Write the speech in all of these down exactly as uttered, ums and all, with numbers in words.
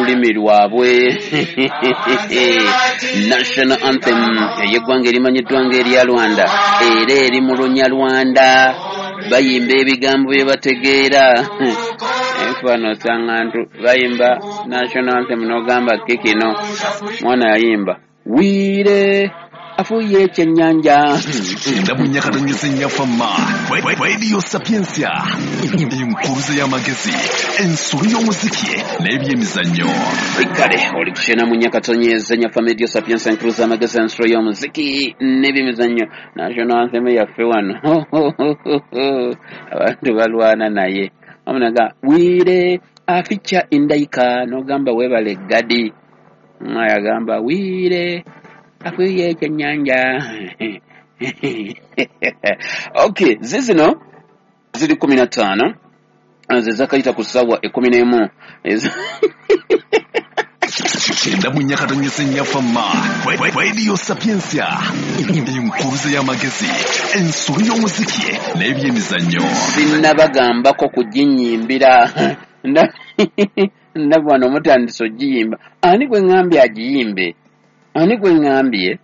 n'olulimi lwabwe. National anthem ey'eggwanga erimanyiddwa ng'erya Rwanda era eri mu Lunyarwanda bayimba ebigambo bye bategeera. Enfano osanga ntu bayimba national anthem n'ogamba kikino mwana yayimba wiire afuye ekyennyanja ndamunyakatanyisa ennyafama Radio Sapiensia enkuruze y'amagezi ensolo y'omuziki n'ebyemizannyo kale oli kushena munyakatonyeza ennyafama Radio Sapiensia enkuruze y'amagezi ensolo y'omuziki n'ebyemizannyo national anthem yaffe wano abantu balwana naye omunaga wiire aficha indayika n'ogamba weebale gadi ayagamba wiire afuye ekyennyanja. Okay, zizino ziri kumi na ttaano zezakayita ku ssaawa ekkumi n'emu Kenda munyakatanyisa ennyafama Radio Sapiensia enkuruze y'amagezi ensolo y'omuziki n'ebyemizannyo sinnabagambako kuginyimbira ndabwana omutandisa ogiyimba ani gwe ŋŋambye agiyimbe ani gwe ŋŋambye.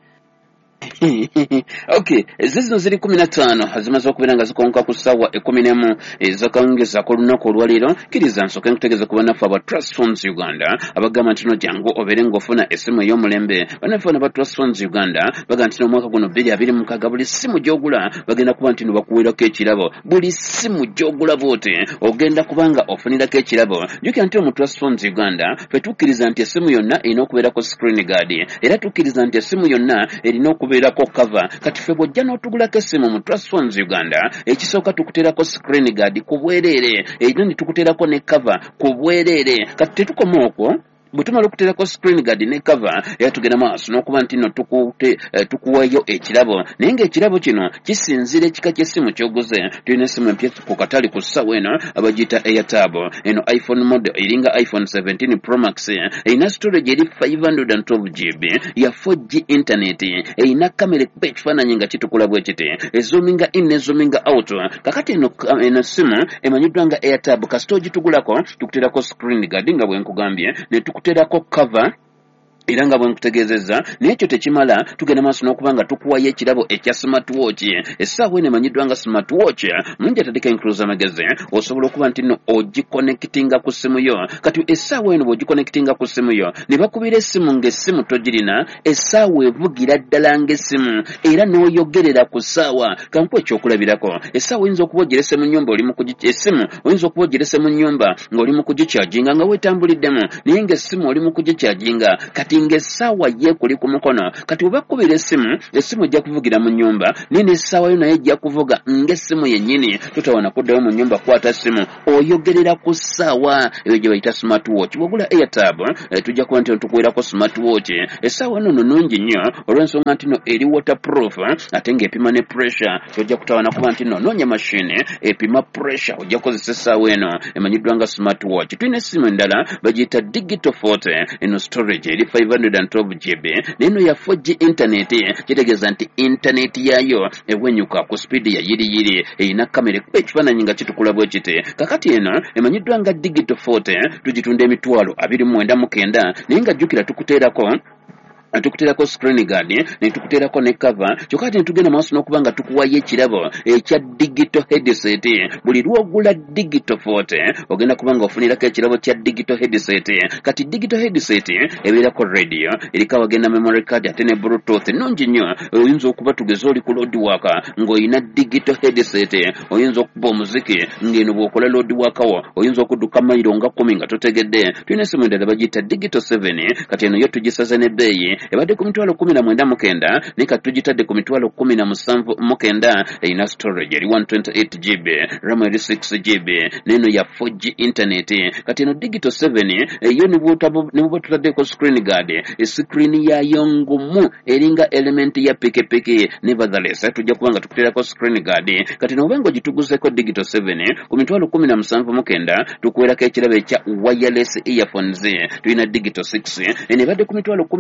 Okay, zizino ziri kumi na ttaano zimaze okubeera nga zikonka ku ssaawa ekkumi n'emu ezakawungezaako olunaku olwaleero. Kkiriza nsooke nkutegeeza ku bannaffe aba Trust Funds Uganda abagamba nti no jangu obeere ng'ofuna essimu ey'omulembe. Bannaffe aba Trust Funds Uganda baga nti n'omwaka guno bbiri abiri mu mukaaga buli ssimu gy'ogula bagenda kuba nti no bakuweerako ekirabo. Buli ssimu gy'ogula bw'oti ogenda kubanga ofunirako ekirabo. Jjukira nti mu Trust Funds Uganda ffe tukkiriza nti essimu yonna erina okubeerako screen guard era tukkiriza nti essimu yonna erina okubeerako cover. Kati ffe bw'ojja n'otugulako essimu mu Trust Funds Uganda ekisooka tukuteerako screen guard ku bwereere era ne tukuteerako ne cover ku bwereere. Kati tetukoma okwo bwe tumala okuteerako screen guard ne cover era tugenda maaso n'okuba nti no tukute eh, tukuweeyo ekirabo naye ng'ekirabo kino kisinziira ekika ky'essimu ky'oguze. Tulina essimu empya ku katale ku ssaawa eno abagiyita Airtab eno iPhone model eringa iPhone seventeen Pro Max erina storage eri five hundred twelve gigabytes ya four G internet erina kamera ekuba ekifaananyi nga kitukula bwe kiti ezoominga in ne zoominga out. Kakati eno eno essimu emanyiddwa nga Airtab kasita ogitugulako tukuteerako screen guard nga bwe nkugambye ne tukuteerako cover era nga bwe nkutegeezezza naye ekyo tekimala tugenda maaso n'okuba nga tukuwayo ekirabo ekya smartwatch. Essaawa eno emanyiddwa nga smartwatch mulungi atadika enkuluza amagezi osobola okuba nti nno ogiconnectinga ku ssimu yo. Kati essaawa eno bw'ogiconnectinga ku ssimu yo ne bakubira essimu ng'essimu togirina essaawa evugira ddala ng'essimu era n'oyogerera ku ssaawa. Kankuwa ekyokulabirako essaawa oyinza okuba ogirese mu nnyumba oli mu essimu oyinza okuba ogirese mu nnyumba ng'oli mu kugikyajinga nga weetambuliddemu naye ng'essimu oli mu kugikyajinga kati ng'essaawa ye kuli ku mukono. Kati bwe bakubira essimu essimu ejja kuvugira mu nnyumba naye n'essaawa yo naye ejja kuvuga ng'essimu yennyini. Totawana kuddayo mu nnyumba kwata ssimu oyogerera ku ssaawa eyo gye bayita smartwatch. Bw'ogula Airtab eh, tujja kuba nti tukuweerako smartwatch. Essaawa eno nnungi nnyo olw'ensonga nti no eri waterproof ate ng'epima ne pressure. Tojja kutawana kuba nti no noonya mashini epima pressure ojja kukozesa essaawa eno emanyiddwa nga smartwatch. Tulina essimu endala bagiyita digital forte eno storage eri five hundred twelve gigabytes neno ya four G internet kitegeeza nti internet yayo ewenyuka ku speed ya yiri yiri erina kamera ekuba ekifaananyi nga kitukula bwe kiti. Kakati eno emanyiddwa nga digital forte tugitunda emitwalo abiri mu mwenda mu kenda naye nga jjukira tukuteerako tukuteerako screen guard ne tukuteerako ne cover. Kyokka ate tugenda maaso n'okuba nga tukuwayo ekirabo ekya digital headset. Buli lw'ogula digital forte ogenda kuba nga ofunirako ekirabo kya digital headset. Kati digital headset ebeerako radio eriko awagenda memory card ate ne bluetooth nnungi nnyo. Oyinza okuba tugeze oli ku load work ng'olina digital headset oyinza okuba omuziki ng'eno bw'okola load work wo oyinza okudduka mayiro nga kumi nga totegedde. Tulina essimu endala bagiyita digital seven kati eno yo tugisaze ne bbeeyi ebadde ku mitwalo kumi na mwenda mu kenda naye kati tugitadde ku mitwalo kumi na musanvu mu kenda. Erina storage eri one twenty-eight gigabytes RAM eri six gigabytes n'eno ya four G internet. Kati eno digital seven eyo ne bw'oba tutaddeko screen guard screen yayo ngumu eringa element ya pikipiki. Nevertheless tujja kuba nga tukuteerako screen guard. Kati nobe ng'ogituguzeko digital seven ku mitwalo kumi na musanvu mu kenda tukuweerako ekirabo ekya wireless earphones. Tulina digital six eno ebadde ku mitwalo kumi na mukaaga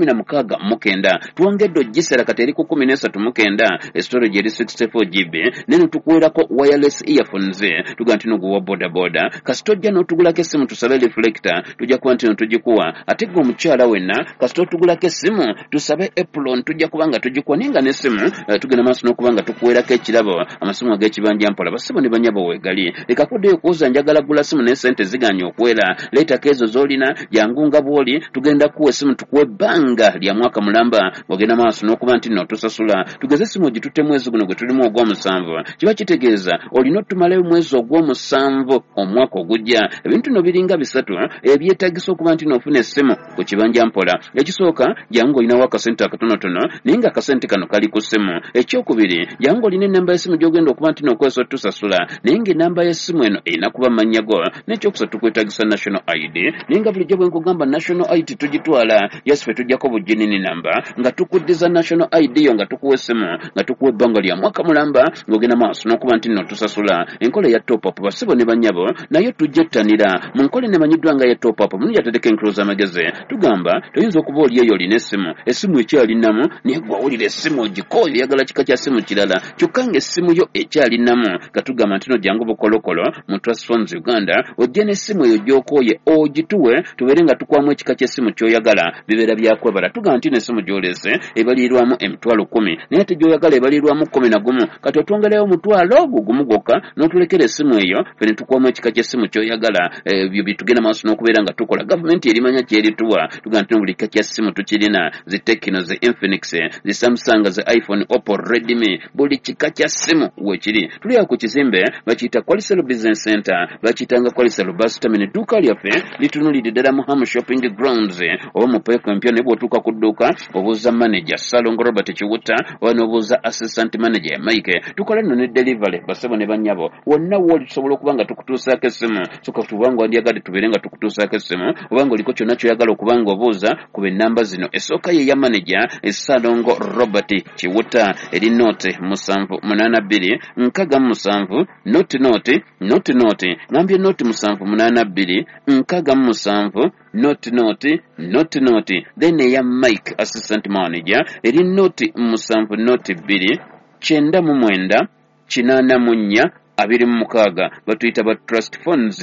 mukaaga mukenda tuwongedde ogisera kati eri ku kumi n'esatu mukenda storage eri sixty-four gigabytes neno tukuwerako wireless earphones tuga nti noguwa boda boda kasitojja n'otugulako essimu tusabe reflector tujja kuba nti tugikuwa ate gwe omukyala wenna kasito otugulako essimu tusabe apron tujja kuba nga tugikuwa naye nga n'essimu uh, tugenda maaso n'okuba nga tukuwerako ekirabo amasimu ag'ekibanja mpola basibo ne banyabo weegali leka kuddeyo kuuza njagala gula simu naye sente ziganye okwera leetako ezo z'olina jangu nga bw'oli tugenda kuwa essimu tukuwa ebbanga lya mwaka mulamba ogenda maaso n'okuba nti nno tusasula tugeze essimu ogitutte mwezi guno gwe tulimu ogw'omusanvu kiba kitegeeza olina otumalayo mwezi ogw'omusanvu omwaka ogujja ebintu no biringa bisatu ebyetagisa okuba nti n'ofuna essimu ku kibanja mpola ekisooka jangu olinawo akasente akatonotono naye nga akasente kano kali ku ssimu ekyokubiri jangu olina ennamba y'essimu gy'ogenda okuba nti n'okozesa tusasula naye ng'ennamba y'essimu eno erina kuba mannya go n'ekyokusatu tukwetagisa national I D naye nga bulijjo bwe nkugamba national I D tugitwala yes ffe tujjako bujinini namba nga tukuddiza national I D yo nga tukuwa essimu nga tukuwa ebbanga lya mwaka mulamba ng'ogenda maaso n'okuba nti nno tusasula enkola ya top up basibo ne bannyabo nayo tujjettanira mu nkola nemanyiddwa nga ya top up muli yateddeko enkulu z'amagezi tugamba toyinza okuba oli eyo olina essimu essimu ekyalinamu naye gwawulira essimu ogikooyo oyagala kika kya ssimu kirala kyokka ng'essimu yo ekyalinamu katugamba nti no jangu bukolokolo mu Trust Funds Uganda ojje n'essimu eyo gy'okooye ogituwe tubeere nga tukwamu ekika ky'essimu ky'oyagala bibeera byakwebala tugamba nti n'essimu gy'olese ebaliirwamu emitwalo kumi naye ate gy'oyagala ebaliirwamu kumi na gumu kati otwongerayo omutwalo ogwo gumu gwokka n'otulekera essimu eyo fe ne tukwamu ekika ky'essimu ky'oyagala ebyo bitugenda maaso n'okubeera nga tukola gavumenti erimanya kyerituwa tugamba nti buli kika kya ssimu tukirina zi Tecno zi Infinix zi Samsung zi iPhone Oppo Redmi buli kika kya ssimu weekiri tuli ku kizimbe bakiyita Kwaliselo Business Center bakiyitanga Kwaliselo bus terminal edduuka lyaffe litunulidde ddala mu Ham Shopping Grounds oba mu peeko empya ne bw'otuuka ku dduuka obuuza manager Salongo Robert Kiwutta oba n'obuuza assistant manager ya Mike tukola nno ne delivery basebo ne bannyabo wonna woli tusobola okuba nga tukutuusaako essimu soka tubanga wandyagadde tubeere nga tukutuusaako essimu obanga oliko kyonna kyoyagala okuba nga obuuza kuba ennamba zino esooka ye ya manager Salongo Robert Kiwutta eri note musanvu munaana bbiri nkaaga musanvu noti noti noti noti ngambye noti musanvu munaana bbiri nkaaga musanvu noti noti noti noti then eya Mike assistant manager eri noti musanvu noti bbiri kyenda mu mwenda kinaana mu nnya abiri mu mukaaga batuyita ba Trust Funds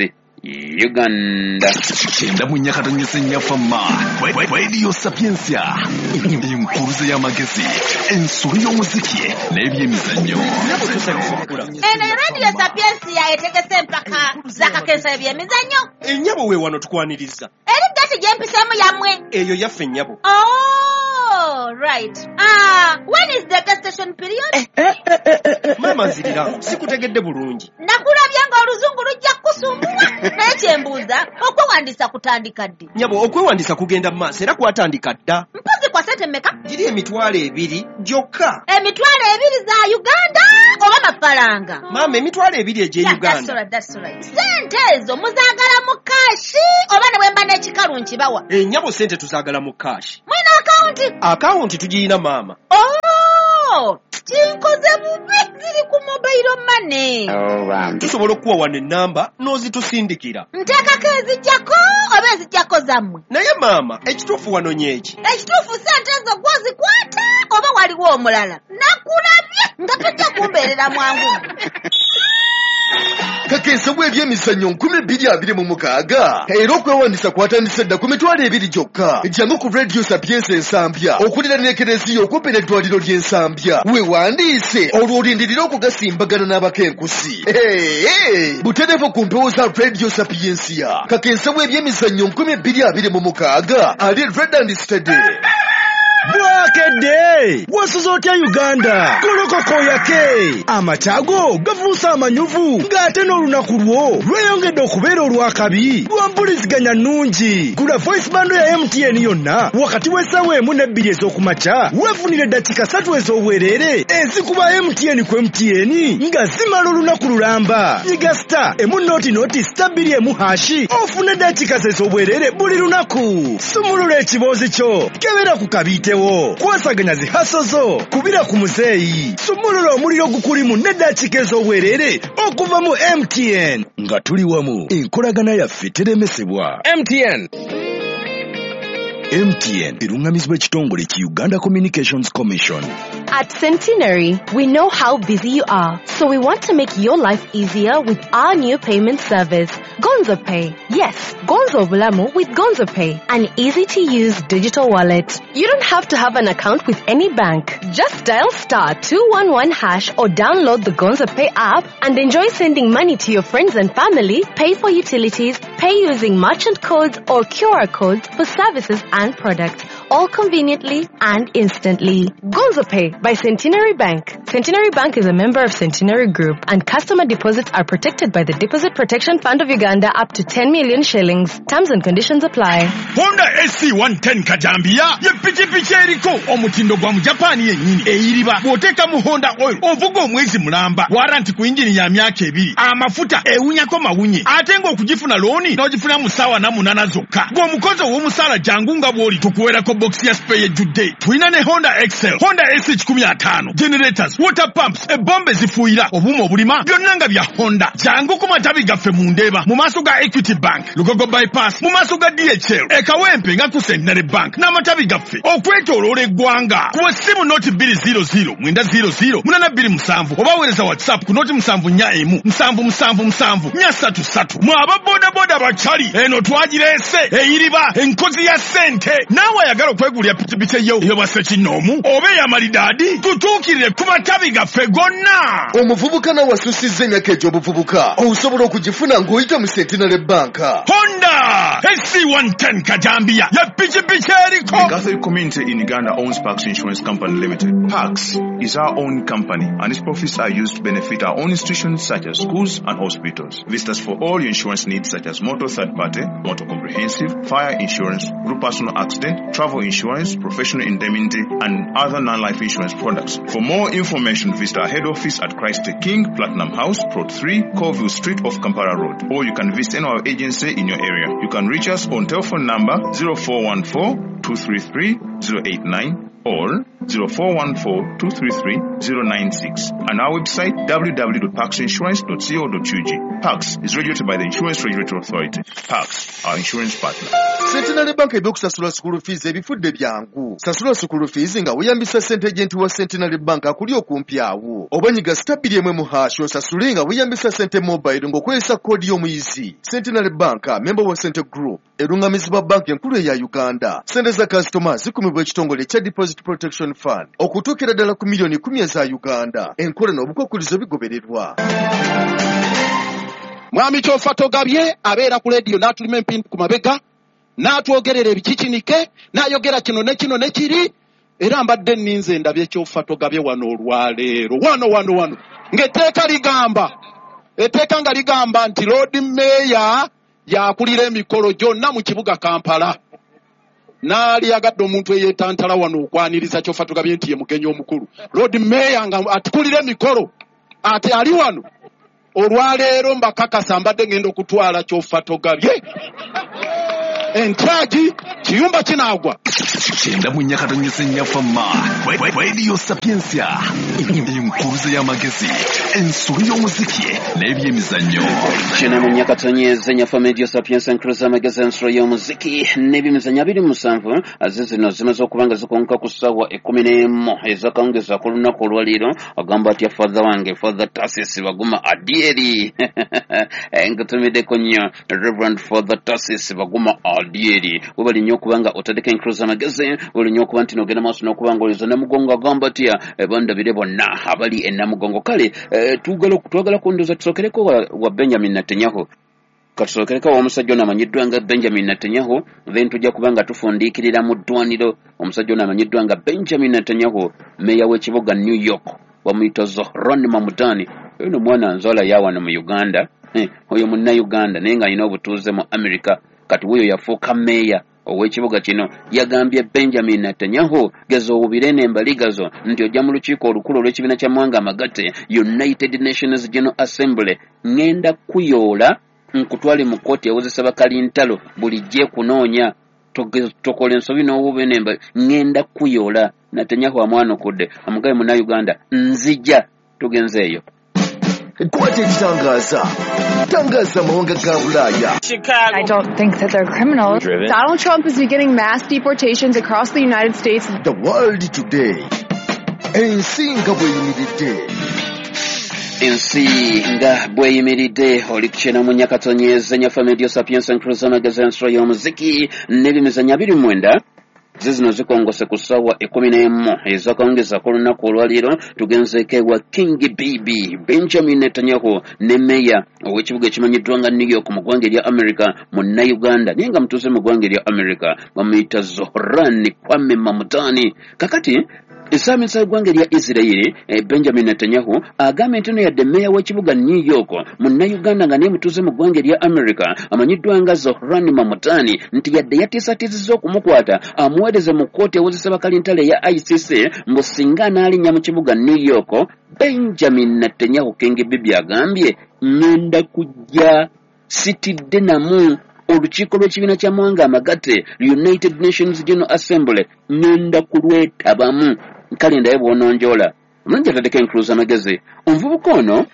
Uganda. Kyenda mu nyakatanyisa nnyafama Radio Sapiensia enkuruze y'amagezi ensolo y'omuziki n'ebyemizannyo. Eno Radio Sapiensia etegese empaka z'akakensa ebyemizannyo. Ennyabo we wano tukwaniriza. Eri dati gyempisemu yammwe. Eyo yaffe ennyabo. Oh, right. Ah, when is the gestation period? Eh, eh, eh, eh, eh. Mama nzirira, sikutegedde bulungi. Nakulabya nga oluzungu lujja kusumbua. Naye kyembuuza, okwewandiisa kutandika ddi? Nyabo, okwewandiisa kugenda mu maaso era kwatandika dda. Mpozi kwa sente mmeka? Giri emitwalo ebiri gyokka. Emitwalo ebiri za Uganda oba mafalanga? Mama, emitwalo ebiri egye Uganda. That's right, that's right. Sente ezo muzaagala mu kashi oba ne bwemba n'ekikalu nkibawa? Ennyabo sente tuzaagala mu kashi. Mwina akawunti? Akawunti tugiyina maama. Oh! Kinkoze bubi ziri ku mobile money. Oh, um. Tusobola okuwa wano ennamba n'ozitusindikira. Nteekako ezijjako oba ezijjako zammwe? Naye maama, ekituufu wano nyeki. Ekituufu sente ezo gwozikwata oba waliwo omulala? Nakulabye nga tojja kumbeerera mwangu. Kakensa bw'ebyemizannyo nkumi bbiri abiri mu mukaaga era okwewandiisa kwatandise dda ku mitwalo ebiri gyokka. Jangu ku Radio Sapienza Ensambya okulira n'ekereziya okumpi n'eddwaliro ly'Ensambya weewandiise olwo olindirira okugasimbagana n'abakenkusi. Hey, butereevu ku mpewo za Radio Sapienza. Kakensa bw'ebyemizannyo nkumi bbiri abiri mu mukaaga ali Red and Steady. Bwakedde wasuza otya Uganda golokoko yake amatago gafuusa amanyuvu ng'ate n'olunaku lwo lweyongedde okubeera olwakabi lwambuliziganya nnungi. Gula voice bando ya M T N yonna wakati w'essaawa emu n'ebbiri ez'okumakya weefunire eddakiika ssatu ez'obwereere ezikuba M T N ku M T N nga zimala olunaku lulamba. Nyiga star emu nooti nooti star bbiri emu hashi ofune eddakiika ze ez'obwereere buli lunaku. Sumulula ekiboozi kyo kebera ku kabiite kwasaganya zihaso zo kubira ku muzeeyi. Sumulula omuliro gukulimu n'eddakiika ez'obwereere okuva mu M T N nga tuli wamu enkolagana yaffe teremesebwa. M T N M T N erungamizibwa ekitongole ki Uganda Communications Commission. At Centenary, we know how busy you are, so we want to make your life easier with our new payment service, Gonzo Pay. Yes, Gonzo Bulamu with Gonzo Pay, an easy-to-use digital wallet. You don't have to have an account with any bank. Just dial star two one one hash or download the Gonzo Pay app and enjoy sending money to your friends and family, pay for utilities, pay using merchant codes or Q R codes for services and products, all conveniently and instantly. Gonzo Pay by Centenary Bank. Centenary Bank is a member of Centenary Group, and customer deposits are protected by the Deposit Protection Fund of Uganda up to ten million shillings. Terms and conditions apply. Honda S C one ten Kajambia ye pichi pichi eriko omutindo gwa mu Japan yennyini eyiriba bw'oteeka mu Honda oil ovuga omwezi mulamba warranty ku engine ya myaka ebiri amafuta ewunyako mawunye ate ng'okugifuna looni n'ogifuna mu ssaawa na munaana zokka ng'omukozi ow'omusaala jangu nga bw'oli tukuweerako box ya spray ejjudde. Tulina ne Honda Excel, Honda S one fifty, generators, water pumps, ebombe zifuuyira obuuma obulima byonna nga bya Honda. Jangu ku matabi gaffe mu Ndeeba mu maaso ga Equity Bank, Lugogo bypass mu maaso ga D H L, e Kawempe nga ku Centenary Bank n'amatabi gaffe okwetooloola eggwanga. Ku ssimu noti two zero zero nine zero zero eight two seven oba weereza WhatsApp ku noti seven four one seven seven seven four three three. Mwe aba boda boda bachali eno twagireese eyiriba enkozi ya ssente. Naawe ayagala okwegulira pikipiki eyo ey'obwassa kinoomu oba ey'amalidaadi tutuukirire ku matabi gaffe gonna. Omuvubuka nawe asusizza emyaka egy'obuvubuka osobola okugifuna ng'oyita mu Centenary Bank. Honda S C one ten Kajambia ya pikipiki eriko. The Catholic community in Uganda owns Pax Insurance Company Limited. Pax is our own company and its profits are used to benefit our own institutions such as schools and hospitals. Visit us for all your insurance needs such as motor third party, motor comprehensive, fire insurance, group personal accident, travel insurance, professional indemnity and other non-life insurance products. For more information, visit our head office at Christ the King, Platinum House, Plot three, Colville Street off Kampala Road, or you can visit any of our agency in your area. You can reach us on telephone number zero four one four two three three zero eight nine or zero four one four two three three zero nine six and our website w w w dot pax insurance dot co dot u g. Pax is regulated by the Insurance Regulatory Authority. Pax, our insurance partner. Centenary Bank ebyokusasula school fees ebifudde byangu. Sasula school fees nga weyambisa ssente agenti wa Centenary Bank akuli okumpi awo. Obanyiga stabili emwe mu hash osasule nga weyambisa ssente mobile ng'okozesa koodi y'omuyizi. Centenary Bank, member wa Center Group, erungamizibwa bank enkulu eya Uganda. Ssente za customers zikumibwa ekitongole kya Deposit Protection Fund okutuukira ddala ku miliyoni kumi eza Uganda. Enkola n'obukwakkulizo bigobererwa. Mwami Kyofa Togabye abeera ku radio n'atulima empindu ku mabega n'atwogerera ebikikinike n'ayogera kino ne kino ne kiri era mbadde nninze ndabye Kyofa Togabye wano olwaleero wano wano wano ng'etteeka ligamba etteeka nga ligamba nti Lord Mayor yakulira emikolo gyonna mu kibuga Kampala naali yagadde omuntu eyeetantala wano okwaniriza Kyofa Togabye nti ye mugenyi omukulu. Lord Mayor nga atukulira emikolo ate ali wano olwaleero mbakakasa mbadde ngenda okutwala Kyofa Togabye entaagi kiyumba kinaagwa. Kyenda mu nyakatonyesa ennyafama Radio Sapiensia enkuluze y'amagezi ensulu y'omuziki n'ebyemizannyo. Kyenda mu nyakatonyesa ennyafama Radio Sapiensia enkuluze y'amagezi ensulu y'omuziki n'ebyemizannyo abiri musanvu aze zino zimaze okuba nga zikonka ku ssaawa ekkumi n'emu ez'akawungeza ku lunaku olwaleero agamba atya father wange Father Tarsis Baguma Adieri enkutumiddeko nnyo Reverend Father Tarsis Baguma Adieri webali nnyo okuba nga otadeko enkuluze y'amagezi webali nnyo okuba nti n'ogenda maaso n'okuba ng'oliza Namugongo agamba atya bandabire bonna abali e Namugongo. Kale twagala kundoza tusookereko wa Benjamin Netanyahu katusokereka omusajja ono amanyiddwa nga Benjamin Netanyahu then tujja kuba nga tufundiikirira mu ddwaniro omusajja ono amanyiddwa nga Benjamin Netanyahu meya w'ekibuga New York bamuyita Zohran Mamdani. Ono mwana nzola yawano mu Uganda oyo munna Uganda naye nga alina obutuuze mu America kati wuyo yafuuka meya ow'ekibuga kino. Yagambye Benjamin Netanyahu gezo obubire n'embaligazo nti ojja mu lukiiko olukulu olw'ekibiina kya Mwanga Amagate United Nations General Assembly ngenda kuyoola nkutwale mu kkooti ewozesa bakalintalo bulijje kunoonya tokola ensobi n'obubi n'emba ngenda kuyoola. Netanyahu amwanukudde amugabe muna Uganda nzija tugenzeeyo. kwata ekitangaza tangaza amawanga ga bulaaya. I don't think that they're criminals. Driven. Donald Trump is beginning mass deportations across the United States. The world today. Ensi nga bweyimiridde. Ensi nga bweyimiridde oli kukyena mu nyakatonyeza nyafa medio sapiens enkuluza amagezi ensolo y'omuziki n'ebimizanyo abiri mwenda zizino zikongose ku ssaawa ekumi n'emu ez'akawungeza k'olunaku olwaleero tugenzeeko ewa King Bibi Benjamin Netanyahu ne meya ow'ekibuga ekimanyiddwa nga New York mu ggwanga erya America Munnayuganda naye nga mutuuze mu ggwanga erya America bamuyita Zohran Kwame Mamdani. Kakati Esaaminsa eggwanga erya Isirayiri Benjamin Netanyahu agambye nti ono yadde meya w'ekibuga New York Munnayuganda nga naye mutuuze mu ggwanga erya America amanyiddwa nga Zohran Mamdani nti yadde yatiisatiizizza okumukwata amuweereze mu kkooti ewozesa bakalintale eya I C C mbu singa anaalinnya mu kibuga New York. Benjamin Netanyahu King Bibi agambye ngenda kujja sitidde namu olukiiko lw'ekibiina ky'amawanga amagatte United Nations General Assembly ngenda kulwetabamu kale ndaye bw'ononjoola omulungi ataddeko enkuluza amagezi omuvubuka ono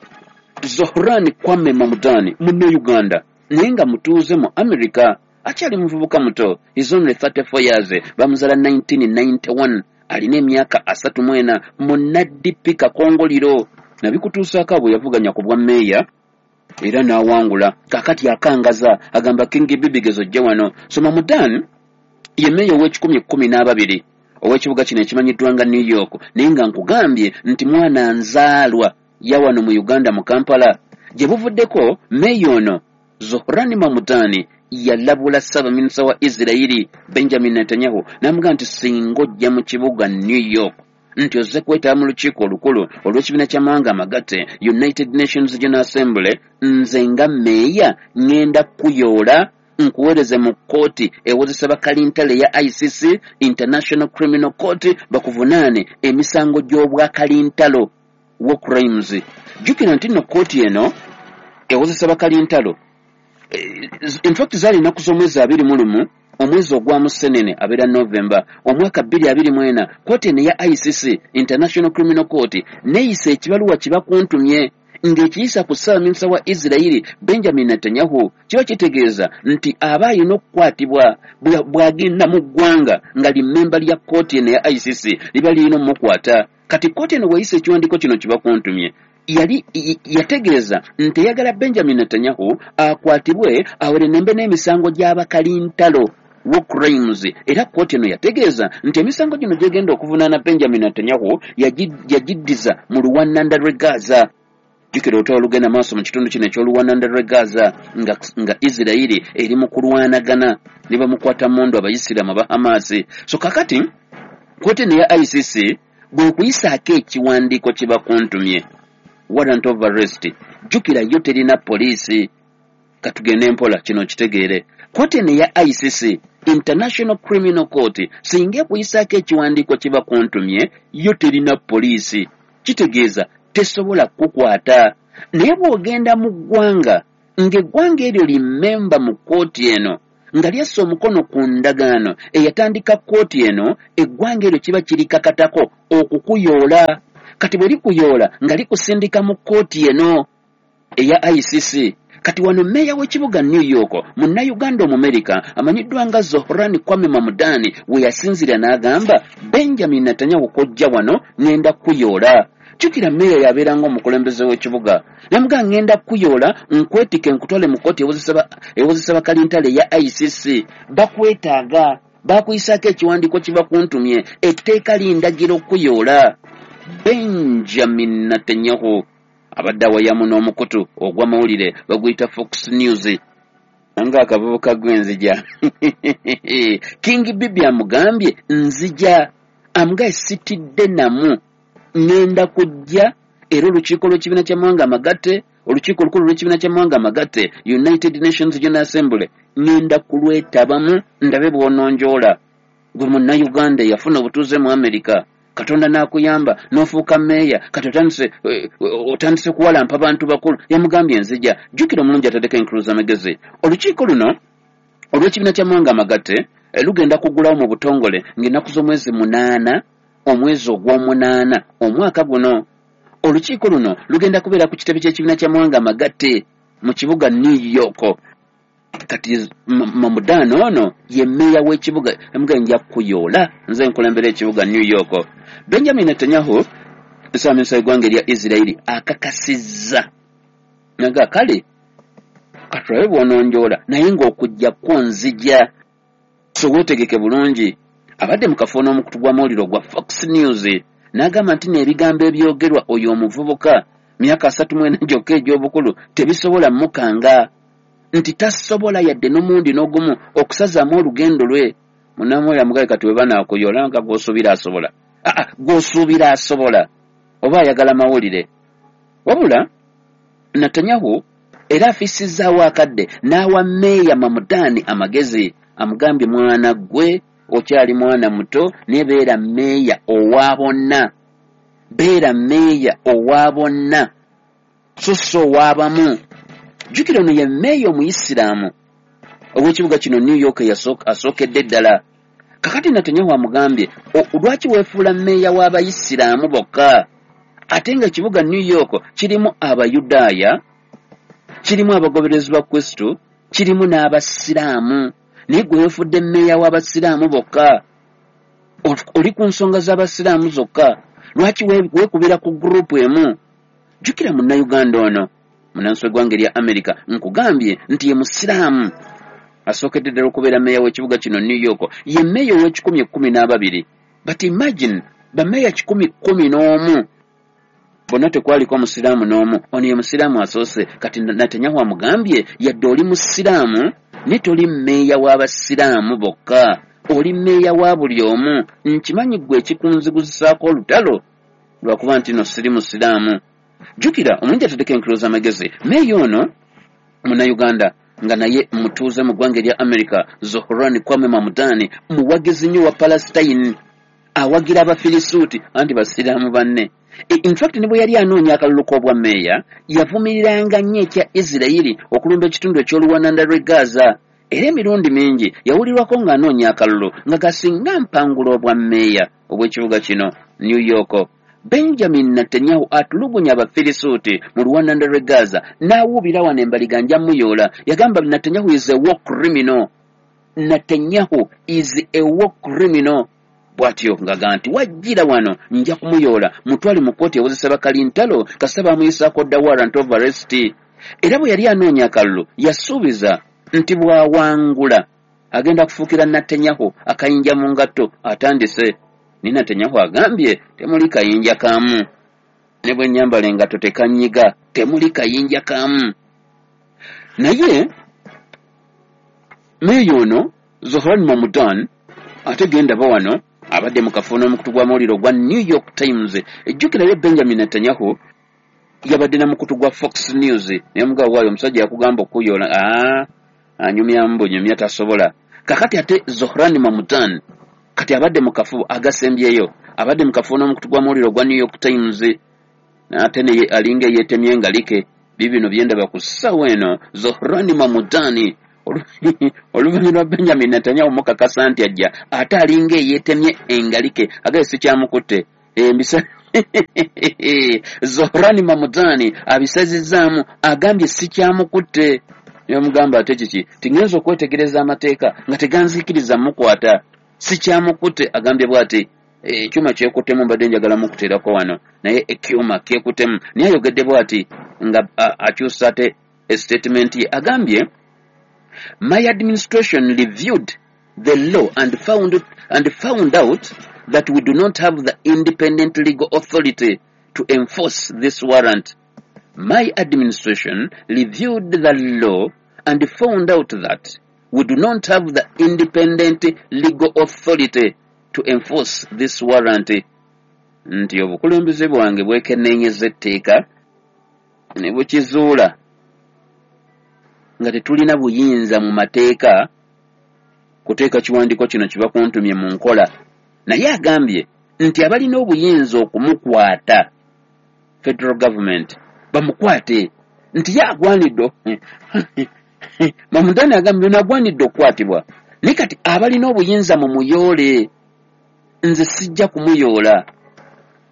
Zohran Kwame Mamdani Munnayuganda naye nga mutuuze mu America akyali muvubuka muto is only thirty-four years bamuzala nineteen ninety-one alina emyaka asatu mu ena munnaddipi kakongoliro nabikutuusaako bwe yavuganya ku bwa meeya era n'awangula kakati akangaza agamba King Bibi gezojja wano so Mamdani ye meeya ow'ekikumi kkumi n'ababiri ow'ekibuga kino ekimanyiddwa nga New York naye nga nkugambye nti mwana nzaalwa yawano mu Uganda mu Kampala gye buvuddeko meeya ono Zohran Mamdani yalabula Ssaabaminisita wa Isirayiri Benjamin Netanyahu n'amugamba nti singa ojja mu kibuga New York nti ozze kwetaba mu lukiiko olukulu olw'ekibiina ky'amawanga amagatte United Nations General Assembly nze nga meeya ngenda kuyoola nkuweereze mu kkooti ewozesa bakalintale ya I C C International Criminal Court bakuvunaane emisango gy'obwakalintalo war crimes. Jjukira nti nno kkooti eno ewozesa bakalintalo in fact zaali nnaku z'omwezi abiri mu lumu omwezi ogwa Musenene abeera November omwaka bbiri abiri mu ena kkooti eno ya I C C International Criminal Court neeyisa ekibaluwa kibakuntumye ng'ekiyisa ku Ssaabaminisita wa Isirayiri Benjamin Netanyahu kiba kitegeeza nti aba alina okukwatibwa bw'agenda mu ggwanga nga limmemba lya kkooti eno ya I C C liba lirina omukwata. Kati kkooti eno weeyisa ekiwandiiko kino kibakuntumye yali yategeeza nti eyagala Benjamin Netanyahu akwatibwe awere nembe n'emisango gy'abakalintalo war crimes era kkooti eno yategeeza nti emisango gino gyegenda okuvunaana Benjamin Netanyahu yagiddiza mu luwannanda lw'e Gaza. Jjukira olutalo olugenda maaso mu kitundu kino eky'oluwannanda lw'e Gaza nga, nga Isirayiri eri mu kulwanagana ne bamukwata mmundu Abayisiraamu aba Hamas. So kakati kkooti eno ya I C C bwe kuyisaako ekiwandiiko kye bakuntumye warrant of arrest jjukira yo terina poliisi katugende mpola kino kitegeere kkooti eno ya I C C International Criminal Court singa ekuyisaako ekiwandiiko kye bakuntumye yo terina poliisi kitegeeza tesobola kukwata naye bw'ogenda mu ggwanga ng'eggwanga eryo limmemba mu kkooti eno nga lyassa omukono ku ndagaano eyatandika kkooti eno eggwanga eryo kiba kirikakatako okukuyoola kati bwe likuyoola nga likusindika mu kkooti eno eya I C C. Kati wano meeya w'ekibuga New York Munnayuganda Omumerika amanyiddwa nga Zohran Kwame Mamdani we yasinzira n'agamba Benjamin Netanyahu kojja wano ngenda kuyoola. Jjukira meeya yabeeranga omukulembeze w'ekibuga namuga ngenda kuyoola nkwetike nkutwale mu kkooti ewozesa bakalintale ya I C C bakwetaaga bakuyisaako ekiwandiiko kibakuntumye etteeka lindagira okuyoola. Benjamin Netanyahu abadde awayamu n'omukutu ogw'amawulire baguyita Fox News nga akavubuka gw'enzija King Bibi amugambye nzija amuga esitidde namu ngenda kujja era olukiiko lw'ekibiina ky'amawanga amagatte olukiiko olukulu lw'ekibiina ky'amawanga amagatte United Nations General Assembly ngenda kulwetabamu ndabe bw'ononjoola gwe Munnayuganda yafuna obutuuze mu America Katonda n'akuyamba n'ofuuka meeya kati otandise otandise kuwalampa abantu bakulu yamugambye nzija. Jjukira omulungi ataddeko enkuluza amagezi olukiiko luno olw'ekibiina ky'amawanga amagatte lugenda kuggulawo mu butongole ng'ennaku z'omwezi munaana omwezi ogw'omunaana omwaka guno olukiiko luno lugenda kubeera ku kitebe ky'ekibiina kya Mwanga Magatte mu kibuga New York. Kati Mamudani ono ye mmeeya w'ekibuga emuga nja kuyoola nze nkulembera ekibuga New York. Benjamin Netanyahu nsamiisa eggwanga erya Isirairi akakasizza naga kale katulabe bw'ononjoola naye ng'okujja kwo nzija so weetegeke bulungi. Abadde mu kafo n'omukutu gw'amawulire gwa Fox News n'agamba nti n'ebigambo ebyogerwa oyo omuvubuka myaka asatu mu ena gyokka egy'obukulu tebisobola mukanga nti tasobola yadde n'omundi n'ogumu okusazaamu olugendo lwe. Munnamwoyo amugaye kati we banaakuyola nga gw'osuubira asobola aa gw'osuubira asobola oba ayagala mawulire. Wabula Netanyahu era afiisizaawo akadde n'awa mmeeya Mamudani amagezi amugambye mwana gwe okyali mwana muto ne beera mmeeya owa bonna, beera mmeeya owa bonna so so ow'abamu. Jjukira ono ye mmeeya Omuyisiraamu ow'ekibuga kino New York asookedde ddala. Kakati Netanyahu amugambye lwaki weefuula mmeeya w'Abayisiraamu bokka ate nga ekibuga New York kirimu Abayudaaya, kirimu abagoberezi ba Kristo, kirimu n'Abasiraamu naye gwe weefudde mmeeya w'Abasiraamu bokka, oli ku nsonga z'Abasiraamu zokka, lwaki weekubira ku gurupu emu? Jjukira munnayuganda ono munnansi w'eggwanga erya Amerika nkugambye nti ye Musiraamu asookedde ddala okubeera mmeeya w'ekibuga kino New York, ye mmeeya ow'ekikumi ekkumi n'ababiri. But imagine bammeeya kikumi kkumi n'omu bonna tekwaliko Musiraamu n'omu. Ono ye Musiraamu asoose. Kati Netanyahu amugambye yadde oli Musiraamu ne toli mmeeya w'Abasiraamu bokka, oli mmeeya wa buli omu. Nkimanyi ggwe ekikunziguzisaako olutalo lwakuba nti no siri Musiraamu. Jjukira omulungi atadeko enkuluza amagezi mmeeya ono munnayuganda nga naye mutuuze mu ggwanga erya Amerika Zohran Kwame Mamudani muwagizi nnyo wa Palestine awagira Abafirisuuti anti Basiraamu banne. In fact ne bwe yali anoonya akalulu k'obwa mmeeya yavumiriranga nnyo ekya Isirairi okulumba ekitundu eky'oluwananda lw'e Gaza era emirundi mingi yawulirwako ng'anoonya akalulu nga gasinga mpangula obwa mmeeya obw'ekibuga kino New York. Benjamin Netanyahu atulugunya Abafirisuuti mu luwananda lw'e Gaza n'awuubira wano embaliga nja muyoola. Yagamba Netanyahu is a war criminal. Netanyahu is a war criminal. Bw'atyo ng'agamba nti wajjira wano nja kumuyoola mutwale mu kkooti ewozesa bakalintalo kasita baamuyisaako dda warrant of arrest. Era bwe yali anoonya akalulu yasuubiza nti bw'awangula agenda kufuukira Netanyahu akayinja mu ngatto atandise. Ni Netanyahu agambye temuli kayinja kamu, ne bwe nnyambala engatto tekanyiga, temuli kayinja kamu. Naye mmeeya ono Zohran Mamudani ate genda ba wano abadde mu kafo n'omukutu gw'amawulire gwa New York Times. Ejjukirayo Benjamin Netanyahu yabadde na mukutu gwa Fox News naye mugabo waayo omusajja yakugamba okuyoola aa anyumya mbu nyumya tasobola. Kakati ate Zohran Mamudani kati abadde mu kafo agasembyeyo abadde mu kafo n'omukutu gw'amawulire gwa New York Times ate ne alinga yeetemye engalike. Bibino byendaba ku ssaawa eno Zohran Mamudani oluvannyuma lwa Benjamin Netanyahu mukakasa nti ajja ate alinga eyeetemye engalike agaye sikyamukutte embisa Zohran Mamudani abisazizzaamu agambye sikyamukutte. Yomugamba ate kiki tingenza okwetegereza amateeka nga teganzikiriza mukwata sikyamukutte. Agambye bw'ati ekyuma kyekuttemu mbadde njagala mukuteerako wano naye ekyuma kyekuttemu. Naye ayogedde bw'ati nga akyusa ate statement ye agambye my administration reviewed the law and found and found out that we do not have the independent legal authority to enforce this warrant. My administration reviewed the law and found out that we do not have the independent legal authority to enforce this warrant. Nti obukulembeze bwange bwekenneenyeza etteeka ne bukizuula nga tetulina buyinza mu mateeka kuteeka kiwandiiko kino kiba kuntumye mu nkola. Naye agambye nti abalina obuyinza okumukwata federal government bamukwate nti ye agwanidde. Mamudani agambye ono agwanidde okukwatibwa naye kati abalina obuyinza mu muyoole. Nze sijja kumuyoola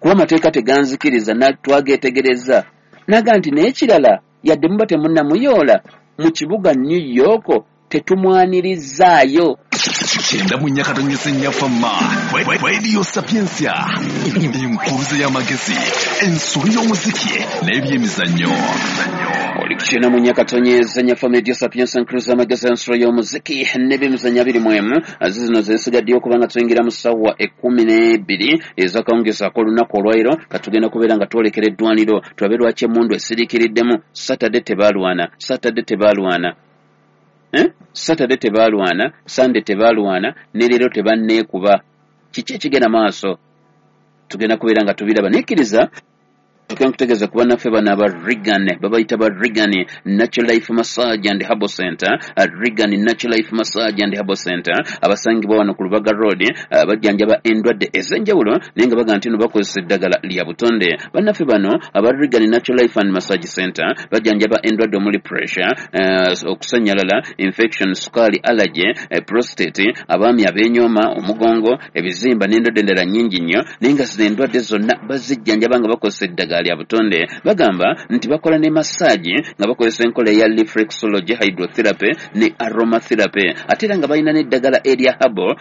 kuba amateeka teganzikiriza natwagetegereza naga nti naye kirala yadde muba temunnamuyoola mu kibuga New York tetumwanirizaayo. Kyenda mu nyakatonyesa nnyafama Radio Sapiensia, enkuluze y'amagezi, ensobi y'omuziki n'ebyemizannyo. Oli kukyena mu nyakatonyesa nnyafama Radio Sapiensia, enkuluze y'amagezi, ensobi y'omuziki n'ebyemizannyo abiri mu emu. Zino zesigaddeyo okuba nga tuyingira mu ssaawa ekkumi n'ebbiri ez'akawungezaako olunaku olwaliro katugenda kubeera nga twolekera eddwaniro tulabe lwaki emmundu esiriikiriddemu. Saturday tebaalwana, Saturday tebaalwana. Eh? Saturday tebaalwana, Sunday tebaalwana, ne leero tebanneekuba. Kiki ekigenda maaso? Tugenda kubeera nga tubiraba. Nekkiriza tukenda kutegeeza kuba naffe bano aba Regan, babayita ba Regan Natural Life Massage and Herbal Center, Regan Natural Life Massage and Herbal Center, abasangibwa wano ku Lubaga Road, bajjanjaba endwadde ez'enjawulo naye nga baga nti no bakozesa eddagala lya butonde. Bannaffe bano aba Regan Natural Life and Massage Center bajjanjaba endwadde omuli pressure, okusanyalala, infection, sukaali, allergy, prostate, abaami ab'enyooma, omugongo, ebizimba n'endwadde endala nnyingi nnyo naye nga zino endwadde zonna bazijjanjaba nga bakozesa eddagala lya butonde. Bagamba nti bakola ne massage nga bakozesa enkola eya reflexology, hydrotherapy ne aromatherapy, ate era nga balina n'eddagala erya herbal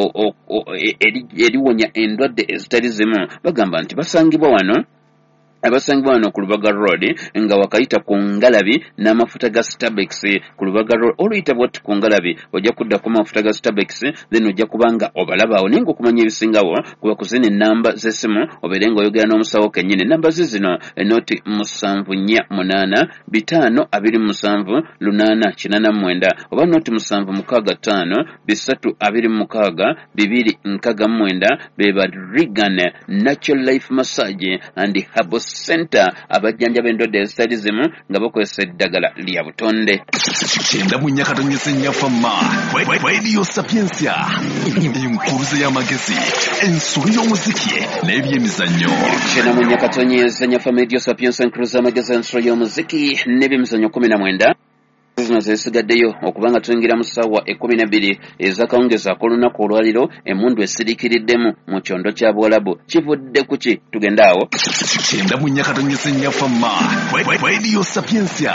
eriwonya endwadde ezitali zimu. Bagamba nti basangibwa wano abasangibwa wano ku Lubaga Road nga wakayita ku Ngalabi n'amafuta ga Starbex ku Lubaga Road. Oluyita bw'oti ku Ngalabi ojja kudda ku mafuta ga Starbex, then ojja kubanga obalabaawo naye ng'okumanya ebisingawo kuba kuzina ennamba z'essimu obeere ng'oyogera n'omusawo kennyini. Ennamba ze zino enoti musanvu nnya munaana bitaano abiri musanvu lunaana kinaana mwenda oba noti musanvu mukaaga ttaano bisatu abiri mukaaga bibiri nkaaga mwenda. Beba Regan Natural Life Massage and Herbal Center, abajjanjaba endwadde ezitali zimu nga bakozesa eddagala lya butonde. Kyenda mu nyakatonyesa nnyafama Radio Sapiensia, enkuluze y'amagezi, ensobi y'omuziki n'ebyemizannyo. Kyenda mu nyakatonyesa nnyafama Radio Sapiensia, enkuluze y'amagezi, ensobi y'omuziki n'ebyemizannyo kumi na mwenda. Zino zesigaddeyo okuba nga tuyingira mu ssaawa ekkumi n'ebbiri ez'akawungezaako olunaku olwaliro emmundu esiriikiriddemu mu kyondo kya Buwalabu. Kivudde ku ki? Tugende awo. Kyenda mu nyakatonyesa nnyafama Radio Sapiensia,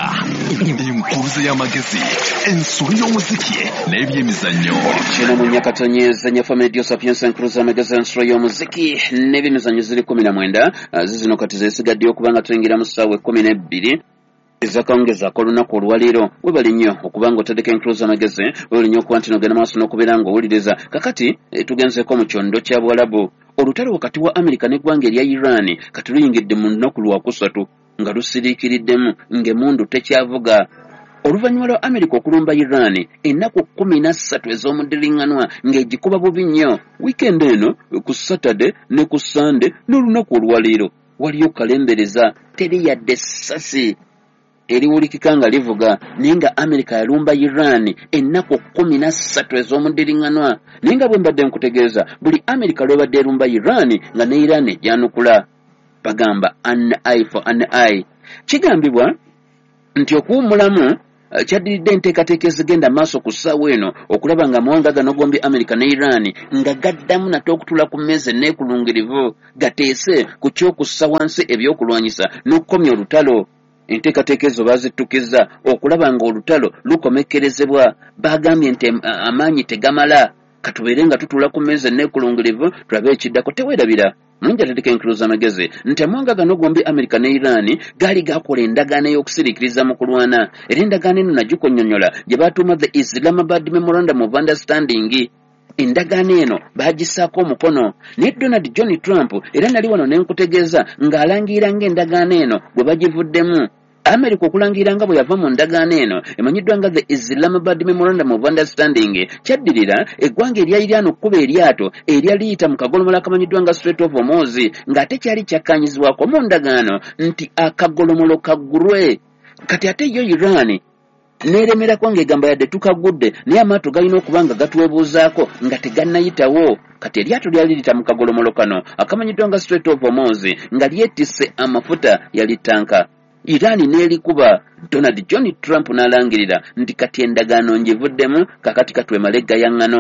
enkuluze y'amagezi, ensobi y'omuziki n'ebyemizannyo. Kyenda mu nyakatonyesa nnyafama Radio Sapiensia, enkuluze y'amagezi, ensobi y'omuziki n'ebyemizannyo ziri kumi na mwenda. Zino kati zesigaddeyo okuba nga tuyingira mu ssaawa ekkumi n'ebbiri ez'akawungezaako olunaku olwaliro. Webali nnyo okuba nga oteddeko enkuluze amagezi, webali nnyo okuba nti nogenda maaso n'okubeera ng'owuliriza. Kakati tugenzeeko mu kyondo kya Buwalabu. Olutalo wakati wa Amerika n'eggwanga erya Iran kati luyingidde mu lunaku lwakusatu nga lusiriikiriddemu ng'emmundu tekyavuga. Oluvannyuma lwa Amerika okulumba Iran ennaku kkumi na ssatu ez'omuddiringanwa ng'egikuba bubi nnyo. Wiikendi eno ku Saturday ne ku Sunday n'olunaku olwaliro waliyo kalembereza teri yadde essasi eriwulikika nga livuga naye nga Amerika yalumba Iran ennaku kkumi na ssatu ez'omuddiringanwa. Naye nga bwe mbadde nkutegeeza buli Amerika lwebadde erumba Iran nga ne Iran ejjanukula. Bagamba an eye for an eye. Kigambibwa nti okuwummulamu kyaddiridde enteekateeka ezigenda maaso ku ssaawa eno okulaba nga amawanga gano gombi Amerika ne Iran nga gaddamu nate okutula ku mmeeza enneekulungirivu gateese ku ky'okussa wansi ebyokulwanyisa n'okukomya olutalo. Enteekateeka ezo baazittukiza okulaba nga olutalo lukomekkerezebwa. Bagambye nti amaanyi tegamala, katubeere nga tutula ku mmeeza enneekulungirivu tulabe ekiddako. Teweerabira mulungi ateddeko enkuluze amagezi nti amawanga gano gombi Amerika ne Iran gaali gakola endagaano y'okusiriikiriza mu kulwana, era endagaano eno nagikonnyonnyola gye baatuuma the Islamabad Memorandum of Understanding. Endagaano eno baagisaako omukono naye Donald John Trump era nali wano ne nkutegeeza ng'alangira ng'endagaano eno bwe bagivuddemu. Amerika okulangira nga bwe yava mu ndagaano eno emanyiddwa nga the Islamabad Memorandum of Understanding kyaddirira eggwanga erya Iran okkuba eryato eryali liyita mu kagolomola akamanyiddwa nga Strait of Hormuz ng'ate kyali kyakkaanyizibwako mu ndagaano nti akagolomolo kaggulwe. Kati ate yo Iran neeremerako ng'egamba yadde tukagudde naye amaato galina okuba nga gatwebuuzaako nga tegannayitawo. Kati eryato lyali liyita mu kagolomolo kano akamanyiddwa nga Strait of Hormuz nga lyetisse amafuta yali tanka. Iran n'erikuba. Donald John Trump n'alangirira nti kati endagaano ngivuddemu kakati katwemale gayaŋŋano.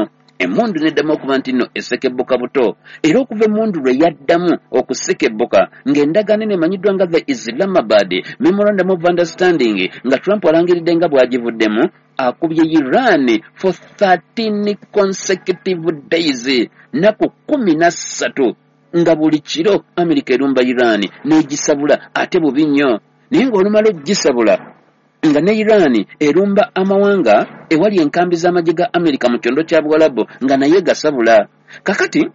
emmundu neddamu okuba nti nno esekebbuka buto era okuva emmundu lwe yaddamu okusekebbuka ng'endagaano eno emanyiddwa nga the Islamabad Memorandum of Understanding nga Trump alangiridde nga bw'agivuddemu akubye Iran for thirteen consecutive days naku kumi na ssatu nga buli kiro Amerika erumba Iran n'egisabula ate bubi nnyo naye ng'olumala okugisabula nga ne Iran erumba amawanga ewali enkambi z'amagye ga Amerika mu kyondo kya Buwalabu nga naye gasabula kakati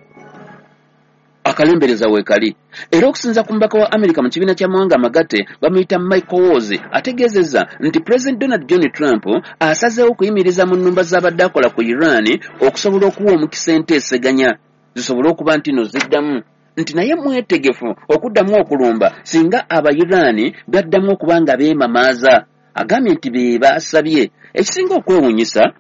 akalembereza weekali era okusinza ku mubaka wa Amerika mu kibiina ky'amawanga amagatte bamuyita Michael Waltz ategeezezza nti President Donald John Trump asazeewo okuyimiriza mu nnumba z'abadde akola ku Iran okusobola okuwa omukisa enteeseganya zisobole okuba nti no ziddamu nti naye mwetegefu okuddamu okulumba singa Abayiraani baddamu okuba nga beemamaaza agambye nti be baasabye ekisinga okwewuunyisa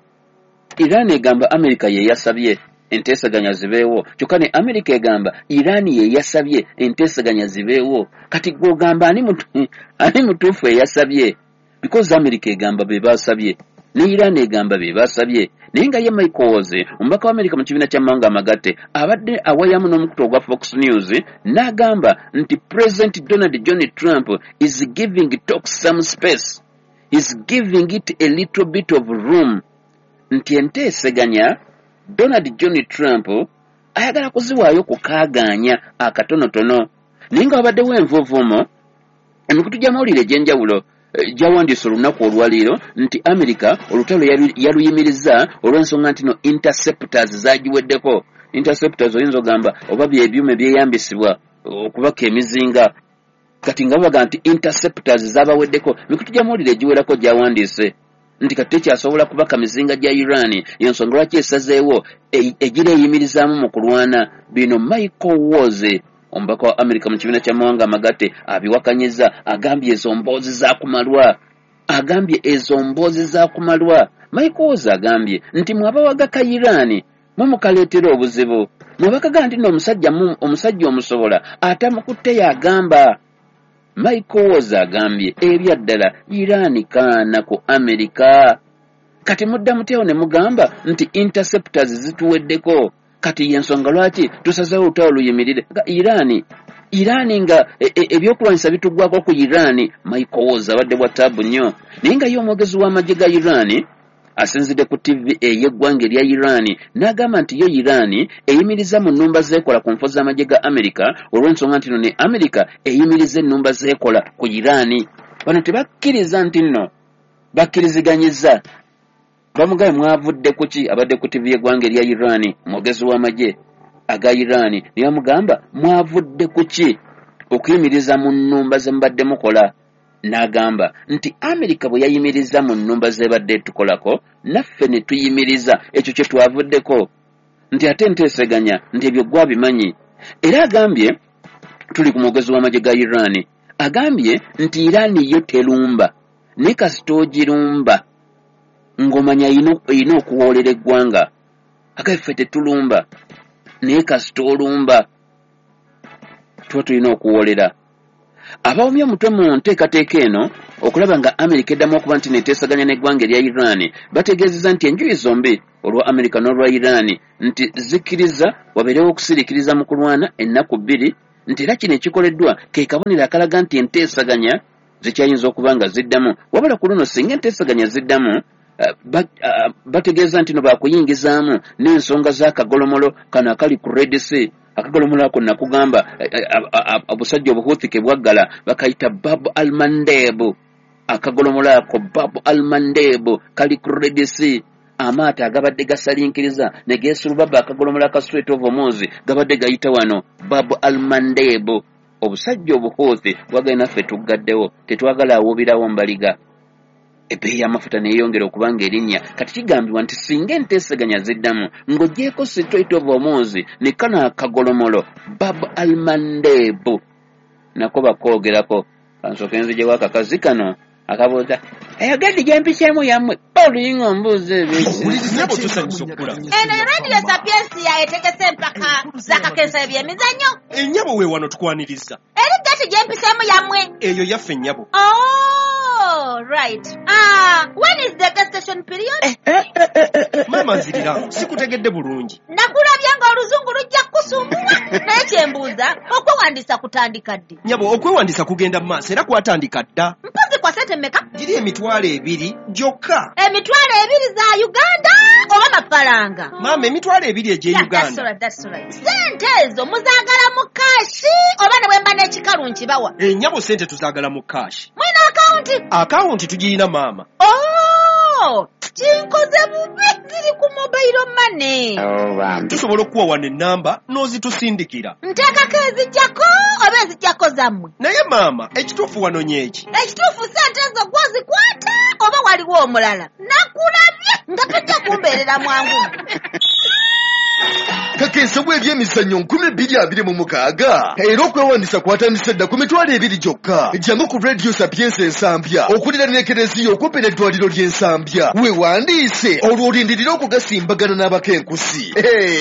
Iran egamba Amerika ye yasabye enteesaganya zibeewo kyokka ne Amerika egamba Iran ye yasabye enteesaganya zibeewo kati gw'ogamba ani mutu, ani mutuufu eyasabye because Amerika egamba be baasabye ne Iran egamba be baasabye naye nga ye Michael Waltz omubaka wa Amerika mu kibiina ky'amawanga amagatte abadde awayamu n'omukutu ogwa Fox News n'agamba nti President Donald John Trump is giving talk some space, is giving it a little bit of room nti enteeseganya Donald John Trump ayagala kuziwaayo kukaaganya akatonotono naye nga wabaddewo envuuvuumo emikutu gy'amawulire egy'enjawulo gyawandiise olunaku olwaleero nti Amerika olutalo yaluyimiriza olw'ensonga nti no interceptors zagiweddeko. Interceptors oyinza ogamba oba by'ebyuma ebyeyambisibwa okubaka emizinga kati nga baga nti interceptors zabaweddeko mikutu gy'amawulire egiwerako gyawandiise nti kati tekyasobola kubaka mizinga gya Iran y'ensonga lwaki esazeewo egira eyimirizaamu mu kulwana bino. Michael Waltz omubaka wa Amerika mu kibiina ky'amawanga amagatte abiwakanyiza agambye ezo mboozi za kumalwa agambye ezo mboozi za kumalwa. Michael Waltz agambye nti mwabawagaka Iran mumukaleetera obuzibu mwabakaga nti n'omusajja omusajja omusobola atamukutte yagamba. Michael Waltz agambye ebyaddala Iran kaana ku Amerika kati mudda muteewo ne mugamba nti interceptors zituweddeko kati yensonga lwaki tusazeewo olutalo luyimirire Iran Iran nga ebyokulwanyisa bitugwako ku Iran. Michael Waltz abadde bwa taabu nnyo naye nga ye omwogezi w'amagye ga Iran asinzidde ku T V ey'eggwanga erya Iran n'agamba nti yo Iran eyimiriza mu nnumba zeekola ku nfo z'amagye ga Amerika olw'ensonga nti no ne Amerika eyimiriza ennumba zeekola ku Iran. Bano tebakkiriza nti nno bakkiriziganyiza bamugabe mwavudde ku ki abadde ku T V y'eggwanga erya Iran omwogezi w'amagye aga Iran naye amugamba mwavudde ku ki okuyimiriza mu nnumba ze mubadde mukola n'agamba nti Amerika bwe yayimiriza mu nnumba z'ebadde tukolako naffe ne tuyimiriza ekyo kye twavuddeko nti ate enteeseganya nti ebyo gwa bimanyi. Era agambye tuli ku mwogezi w'amagye ga Iran agambye nti Iran yo terumba ne kasita ogirumba ng'omanya erina okuwoolera eggwanga agaffe tetulumba naye kasita olumba tuba tulina okuwoolera. Abawumya omutwe mu nteekateeka eno okulaba nga Amerika eddamu okuba nti neteesaganya n'eggwanga erya Iran bategeezeza nti enjuyi zombi olwa Amerika n'olwa Iran nti zikkiriza wabeerewo okusiriikiriza mu kulwana ennaku bbiri nti era kino ekikoleddwa ke kabonero akalaga nti enteesaganya zikyayinza okuba nga ziddamu wabula ku luno singa enteesaganya ziddamu bategeeza nti no baakuyingizaamu n'ensonga z'akagolomolo kano akali ku Red Sea. Akagolomolo ako nakugamba obusajja obuhuuthi ke bwaggala bakayita Bab al-Mandeb. Akagolomolo ako Bab al-Mandeb kali ku Red Sea. Amaato agabadde gasalinkiriza ne geesulubaba akagolomolo aka Strait of Hormuz gabadde gayita wano Bab al-Mandeb. Obusajja obuhuuthi bwagaye naffe tuggaddewo tetwagala awubirawo mbaliga. Ebbeeyi y'amafuta neeyongera okubanga erinnya kati kigambibwa nti singa enteesaganya ziddamu ng'oggyeko Strait of Hormuz ne kano akagolomolo Bab al-Mandeb nako bakoogerako. Kansooke nzijewo akakazi kano akabuuza ayagadi gyempiseemu yammwe oluyinga ombuuza eno Radio Sapiensia etegese empaka z'akakensa ebyemizannyo ennyabo we wano tukwaniriza eri gati gyempiseemu yammwe eyo yaffe ennyabo. Oh Oh, right. Ah, when is the gestation period? Eh, eh, eh, eh, eh. Mama nzirira, sikutegedde bulungi. Nakulabya nga oluzungu lujja kusumbua. Naye kyembuuza, okwewandiisa kutandika ddi? Nyabo, okwewandiisa kugenda mu maaso era kwatandika dda. Mpozi kwa sente mmeka? Giri emitwalo ebiri gyokka. Emitwalo ebiri za Uganda oba mafalanga? Mama, emitwalo ebiri egye Yeah, Uganda. that's right, that's right. Sente ezo muzaagala mu kashi oba ne bwemba n'ekikalu nkibawa? E nyabo sente tuzaagala mu kashi. Mwina akawunti? Akawunti tugirina mama. Oh, kinkoze bubi ziri ku mobile money. Oh, tusobola okuwa wano ennamba n'ozitusindikira. Nteekako ezijjako oba ezijjako zammwe? Naye mama, ekituufu wano nyeki. Ekituufu sente ezo gwozikwata oba waliwo omulala? Nakulabye nga tujja kumbeerera mwangu. Kakensa bw'ebyemizannyo nkumi bbiri abiri mu mukaaga era okwewandiisa kwatandise dda ku mitwalo ebiri gyokka. Jangu ku Radio Sapienza Ensambya okulira n'ekereziya okumpi n'eddwaliro ly'Ensambya. Weewandiise olwo olindirira okugasimbagana n'abakenkusi.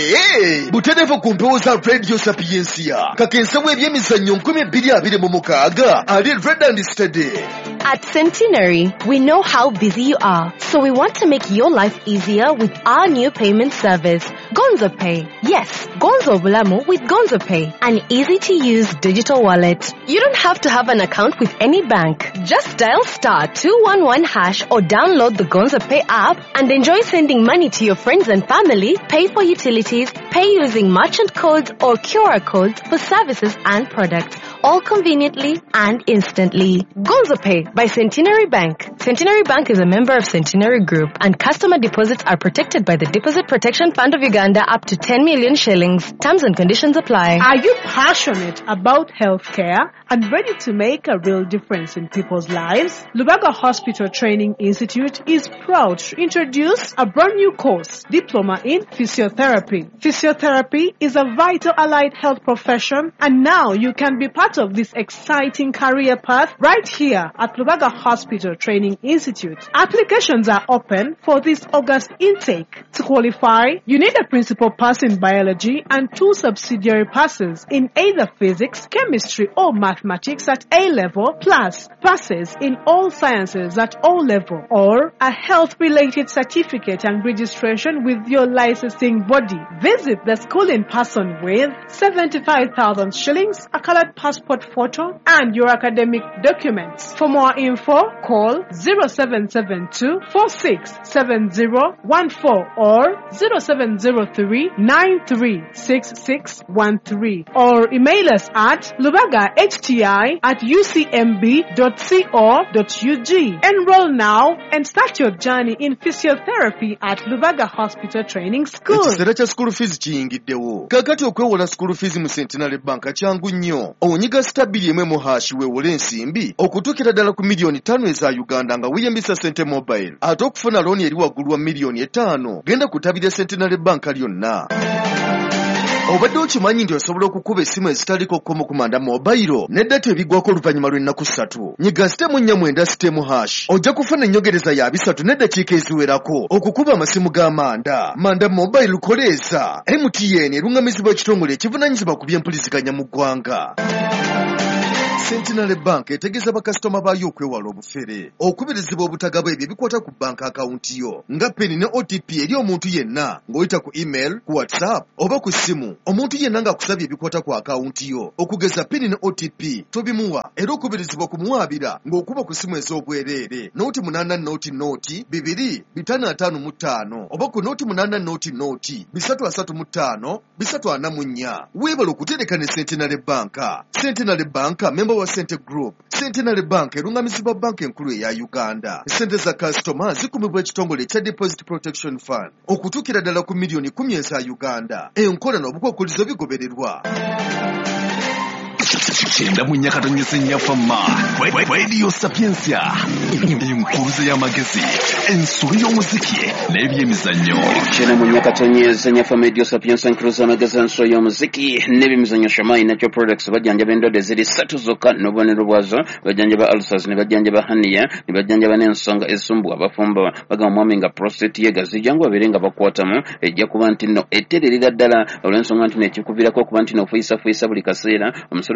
Butereevu ku mpewo za Radio Sapienza. Kakensa bw'ebyemizannyo nkumi bbiri abiri mu mukaaga ali Red and Steady. At Centenary, we know how busy you are, so we want to make your life easier with our new payment service, Gonzo Pay. Yes, Gonzo Bulamu with Gonzo Pay, an easy-to-use digital wallet. You don't have to have an account with any bank. Just dial star two one one hash or download the Gonzo Pay app and enjoy sending money to your friends and family, pay for utilities, pay using merchant codes or Q R codes for services and products, all conveniently and instantly. Gonzo Pay by Centenary Bank. Centenary Bank is a member of Centenary Group, and customer deposits are protected by the Deposit Protection Fund of Uganda up to ten million shillings. Terms and conditions apply. Are you passionate about healthcare and ready to make a real difference in people's lives? Lubaga Hospital Training Institute is proud to introduce a brand new course, Diploma in Physiotherapy. Physiotherapy is a vital allied health profession, and now you can be part of this exciting career path right here at Lubaga Hospital Training Institute. Applications are open for this August intake. To qualify, you need a principal pass in biology and two subsidiary passes in either physics, chemistry, or mathematics at A level, plus passes in all sciences at O level, or a health-related certificate and registration with your licensing body. Visit the school in person with seventy-five thousand shillings, a colored passport photo, and your academic documents. For more info, call zero seven seven two four six seven zero one four or zero seven zero three nine three six six one three or email us at lubagahti at u c m b dot co dot u g. Enroll now and start your journey in physiotherapy at Lubaga Hospital Training School. Ekiseera kya school fees kiyingiddewo. Kakati okwewola school fees mu Centenary Bank kyangu nnyo. Onyiga stabili emwe mu hashi weewole ensimbi okutuukira ddala ku miliyoni ttaano eza Uganda nga weeyambisa Sente Mobile. Ate okufuna looni eri waggulu wa miliyoni etaano genda kutabira Centenary Bank lyonna. Obadde okimanyi nti osobola okukuba essimu ezitaliko kkomo ku manda mobile n'eddata ebigwako oluvannyuma lw'ennaku ssatu. Nyiga sitemu nnya mwenda sitemu hash ojja kufuna ennyongereza ya bisatu n'eddakiika eziwerako okukuba amasimu g'amanda. Manda mobile koleeza M T N erungamizibwa ekitongole ekivunaanyizibwa ku by'empuliziganya mu ggwanga. Centenary Bank etegeeza bakasitoma baayo okwewala obufere, okubirizibwa obutagaba ebyo ebikwata ku bank akawunti yo nga peni ne O T P eri omuntu yenna ng'oyita ku email, ku WhatsApp oba ku ssimu. Omuntu yenna ng'akusabye ebikwata ku akawunti yo okugeza peni ne O T P tobimuwa, era okubirizibwa kumuwaabira ng'okuba ku ssimu ez'obwereere nooti munaana nooti nooti bibiri bitaano ataano mu ttaano oba ku nooti munaana nooti nooti bisatu asatu mu ttaano bisatu ana mu nnya. Weebala okutereka ne Centenary Bank. Centenary Bank member wa Sente Group. Centenary Bank erungamizibwa banka enkulu eya Uganda. Sente za kasitoma zikumibwa ekitongole ekya Deposit Protection Fund okutuukira ddala ku miliyoni kumi eza Uganda. Enkola n'obukwakkulizo bigobererwa. Kyenda mu nnyakatonyesa ennyafamma Radio Sapienza, enkuluze y'amagezi, ensolo y'omuziki n'ebyemizannyo. Kyenda mu nnyakatonyesa ennyafamma Radio Sapienza, enkuluze y'amagezi, ensolo y'omuziki n'ebyemizannyo. Shamayi Natural Products bajjanjaba endwadde ziri ssatu zokka n'obubonero bwazo. Bajjanjaba ulcers, ne bajjanjaba hernia, ne bajjanjaba n'ensonga ezisumbuwa abafumba. Bagamba mwami nga prostate ye gazijangu babeere nga bakwatamu, ejja kuba nti nno etererera ddala olw'ensonga nti nekikuviirako okuba nti n'ofuyisafuuyisa buli kaseera. Omusolo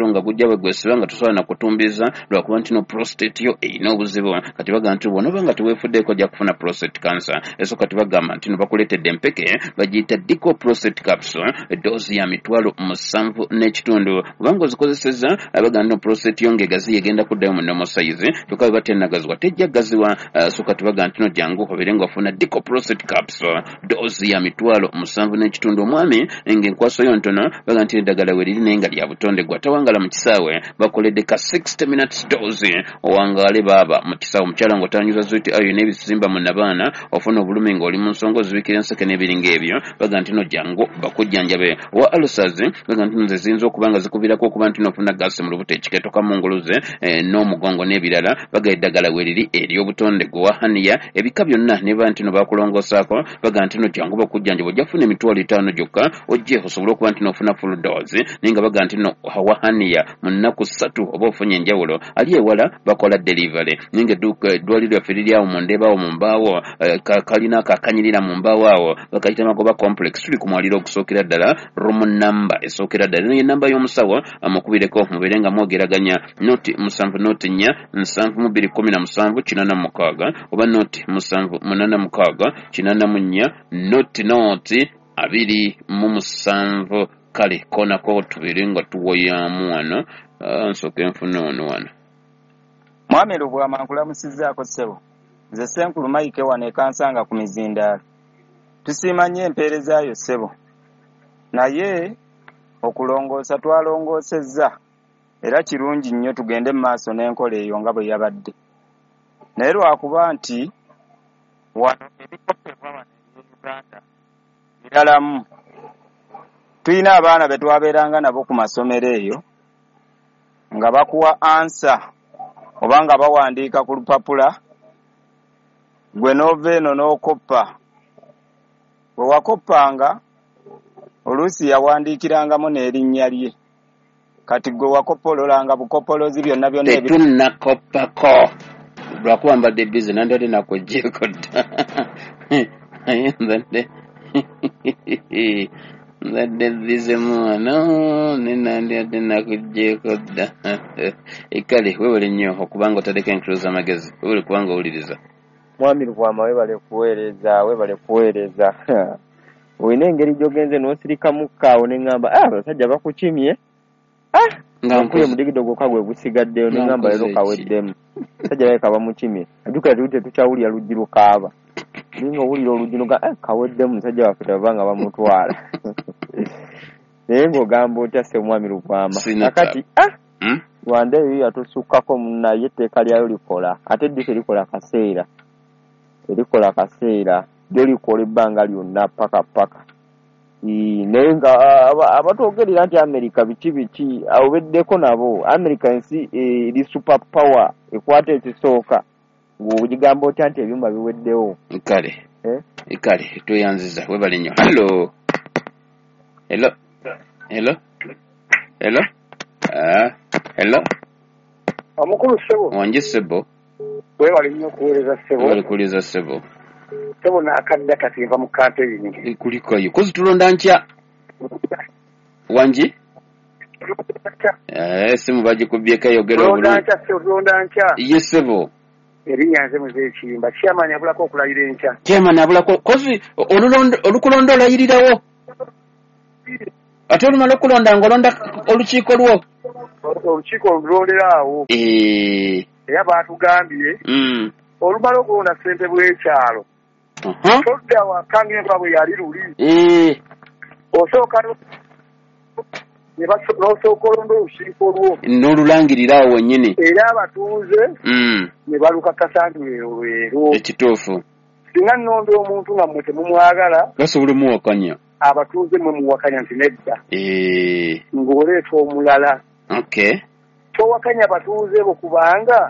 omutwalo nga gujja bagwesiba nga tosobola na kutumbiza lwakuba nti no prostate yo erina obuzibu kati bagamba nti bw'onoba nga teweefuddeeko ojja kufuna prostate cancer eso kati bagamba nti no bakuleetedde empeke bagiyita dico prostate capsule edoozi ya mitwalo musanvu n'ekitundu kubanga ozikozesezza bagamba no prostate yo ng'egazi egenda kuddayo mu normal size kyokka bwe batennagazibwa tejja gazibwa so kati bagamba nti no jangu obeere ng'ofuna dico prostate capsule doozi ya mitwalo musanvu n'ekitundu omwami ng'enkwaso yo ntono bagamba nti eddagala we liri naye nga lya butonde gwa tawangala mu kisaawe bakoledde ka sixty minutes doozi owangaale baaba mu kisaawe omukyala ng'otanyuza zuiti ayo n'ebisimba mu nabaana ofuna obulumi ng'oli mu nsonga ozibikira enseke n'ebiringa ebyo baga nti no jangu bakujjanjabe wa ulcers baga nti nze ziyinza okuba nga zikuviirako okuba nti nofuna gaasi mu lubuto ekikeeto kamunguluze eh, n'omugongo n'ebirala baga eddagala we liri ery'obutonde gwe wa haniya ebika byonna ne ba nti no bakulongoosaako baga nti no jangu bakujjanjaba ojja kufuna emitwalo etaano gyokka ojje osobole okuba nti nofuna full dose naye nga baga nti no wa haniya mu nnaku ssatu oba ofunye enjawulo ali ewala bakola delivery naye nga eddwaliro lyaffe liri awo mu ndeebaawo mu mbaawo kalina akakanyirira mu mbaawo awo bakayita magoba complex tuli ku mwaliro okusookera ddala room namba esookera ddala naye namba y'omusawo amukubireko mubeere nga mwogeraganya noti musanvu noti nnya nsanvu mu bbiri kumi na musanvu kinaana mukaaga oba noti musanvu munaana mukaaga kinaana mu nnya noti noti abiri mu musanvu kale koonako tubeere nga tuwoyaamu wano nsooke nfune wano wano mwami Lubwama nkulamusizzaako ssebo nze Senkulu Mike wano ekansanga ku mizindaalo tusiima nnyo empeerezaayo ssebo naye okulongoosa twalongoosezza era kirungi nnyo tugende mu maaso n'enkola eyo nga bwe yabadde naye lwakuba nti wano ebikopebwa wano e Uganda biralamu tulina abaana be twabeeranga nabo ku masomero eyo nga bakuwa ansa oba nga bawandiika ku lupapula gwe n'ova eno n'okoppa bwe wakoppanga oluusi yawandiikirangamu n'erinnya lye kati gwe wakoppololanga bukoppolozi byonna byonna tetunnakoppako lwakuba mbadde bizi nandadde nakugjeeko dda naye nzadde nzadde bizemu wano nenandadde nakugjeeko dda ekale wewale nnyo okubanga otaddeko enkulu z'amagezi wewale kubanga owuliriza mwami Lubwama webale kuweereza webale kuweereza olina engeri gy'ogenze n'osirikamu kaawo ne ŋŋamba ah abasajja bakukimye ah nkuye mudigido gwokka gwe gusigaddeyo ne ŋŋamba leero kaweddemu abasajja baleka bamukimye ajjukira tuli tetukyawulira luggi lukaaba naye nga owulira oluggi luga ah kaweddemu musajja waffe tebava nga bamutwala naye ng'ogamba otya se mwami Lubwama kakati ah Rwanda eyo yatusukkako naye etteeka lyayo likola ate eddike likola kaseera erikola kaseera lyo likola ebbanga lyonna paka paka naye nga abatwogerera nti America biki biki awobeddeko nabo America ensi eri super power ekwata ekisooka ng'ogigamba otya nti ebyuma biweddewo kale kale tweyanziza webale nnyo hallo hello hello hello ah hello omukulu ssebo wanje ssebo webale nnyo okuweereza ssebo webale kuweereza ssebo ssebo n'akadda kasimba mu kampeyini kulikayo kozi tulonda nkya wanji eh simu bagikubyeko yogera obulungi tulonda nkya ssebo tulonda nkya ye ssebo erinnya nze Muzeekiyimba chairman abulako okulayira enkya chairman abulako kozi olukulonda olayirirawo ate olumala okulonda ng'olonda olukiiko lwo olukiiko olulondera awo era baatugambye olumala okulonda ssente bw'ekyalo todda waka ng'enfa bwe yali luli osooka n'osooka olonda olukiiko lwo n'olulangirira awo wennyini era abatuuze ne balukakasa nti lweru ekituufu singa nnonda omuntu nga mmwe temumwagala basobole muwakanya abatuuze mwe muwakanya nti nedda ng'oleeta omulala okay towakanya batuuze bo kubanga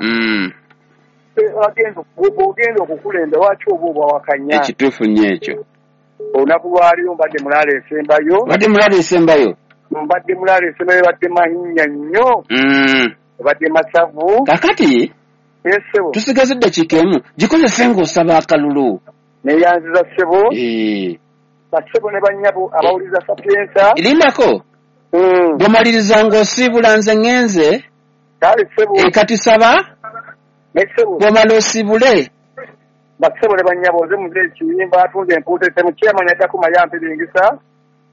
ogenda okukulenda waki oba obawakanya ekituufu nnyo ekyo olunaku lwaliyo mbadde mulaala esembayo mbadde mulaala esembayo mbadde mulaala esembayo badde mahinya nnyo badde masavu kakati esebo tusigaze eddakiika emu gikozese ng'osaba akalulu neyanziza ssebo bassebo ne bannyabo abawuliza sapiensa lindako bw'omaliriza ng'osiibula nze ŋŋenze kati saba bw'omala osiibule basebole banyaboze muze ekiyimba atunze empuuta etemukyamanya ddako mayampiringisa